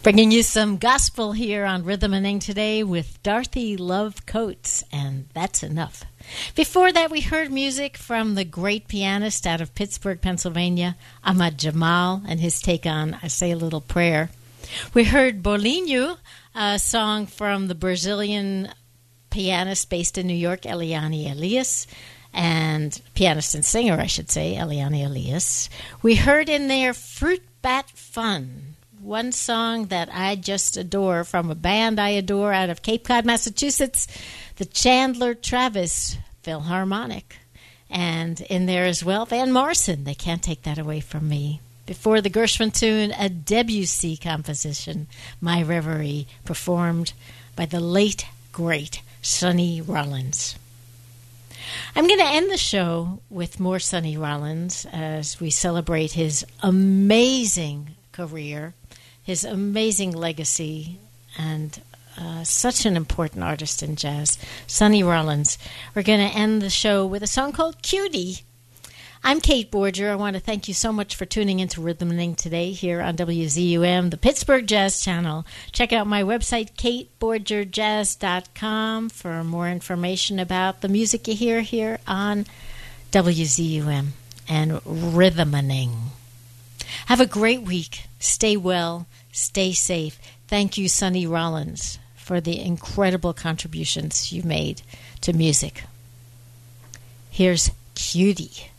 Bringing you some gospel here on Rhythm and Ing today with Dorothy Love Coates, and that's enough. Before that, we heard music from the great pianist out of Pittsburgh, Pennsylvania, Ahmad Jamal, and his take on I Say a Little Prayer. We heard Bolinho, a song from the Brazilian pianist based in New York, Eliane Elias, and pianist and singer, I should say, Eliane Elias. We heard in there Fruit Bat Fun, one song that I just adore from a band I adore out of Cape Cod, Massachusetts, the Chandler Travis Philharmonic. And in there as well, Van Morrison, They Can't Take That Away From Me. Before the Gershwin tune, a Debussy composition, My Reverie, performed by the late, great Sonny Rollins. I'm going to end the show with more Sonny Rollins as we celebrate his amazing career, his amazing legacy, and such an important artist in jazz, Sonny Rollins. We're going to end the show with a song called Cutie. I'm Kate Borger. I want to thank you so much for tuning into Rhythm and Ing today here on WZUM, the Pittsburgh Jazz Channel. Check out my website, kateborgerjazz.com, for more information about the music you hear here on WZUM and Rhythm and Ing. Have a great week. Stay well. Stay safe. Thank you, Sonny Rollins, for the incredible contributions you made to music. Here's Cutie.